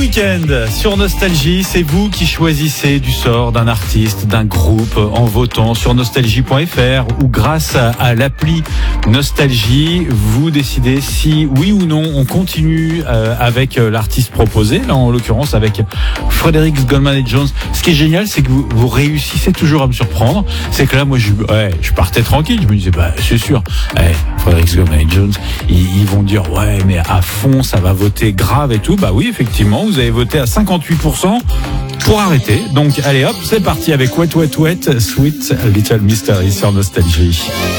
week-end sur Nostalgie, c'est vous qui choisissez du sort d'un artiste, d'un groupe en votant sur nostalgie.fr ou grâce à l'appli Nostalgie, vous décidez si oui ou non on continue avec l'artiste proposé, là en l'occurrence avec Frédéric Goldman et Jones. Ce qui est génial, c'est que vous réussissez toujours à me surprendre. C'est que là, moi, je partais tranquille. Je me disais, c'est sûr, Frédéric Goldman et Jones, ils vont dire, mais à fond, ça va voter grave et tout. Bah oui, effectivement, vous avez voté à 58% pour arrêter. Donc, allez hop, c'est parti avec Wet, Wet, Wet, Sweet Little Mystery sur Nostalgie.